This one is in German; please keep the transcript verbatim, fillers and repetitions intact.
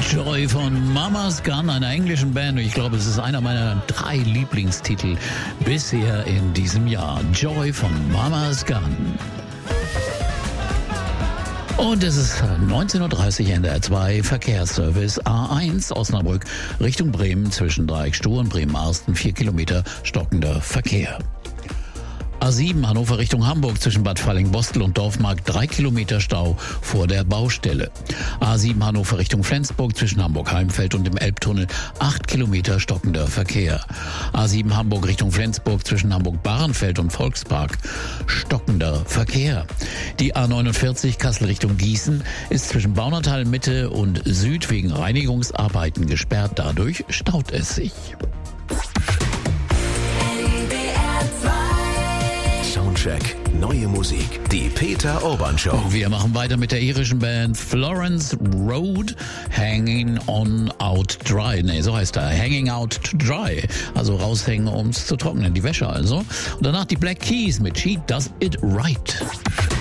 Joy von Mama's Gun, einer englischen Band. Ich glaube, es ist einer meiner drei Lieblingstitel bisher in diesem Jahr. Joy von Mama's Gun. Und es ist neunzehn Uhr dreißig, N D R zwei, Verkehrsservice A eins, Osnabrück Richtung Bremen zwischen Dreieckstuhl und Bremen-Arsten, vier Kilometer stockender Verkehr. A sieben Hannover Richtung Hamburg zwischen Bad Falling-Bostel und Dorfmark, drei Kilometer Stau vor der Baustelle. A sieben Hannover Richtung Flensburg zwischen Hamburg-Heimfeld und dem Elbtunnel, acht Kilometer stockender Verkehr. A sieben Hamburg Richtung Flensburg zwischen Hamburg-Bahrenfeld und Volkspark, stockender Verkehr. Die A neunundvierzig Kassel Richtung Gießen ist zwischen Baunatal Mitte und Süd wegen Reinigungsarbeiten gesperrt. Dadurch staut es sich. Soundcheck, neue Musik, die Peter Urban Show. Wir machen weiter mit der irischen Band Florence Road, Hanging on Out Dry. Nee, so heißt er. Hanging Out to Dry. Also raushängen, um es zu trocknen. Die Wäsche also. Und danach die Black Keys mit She Does It Right.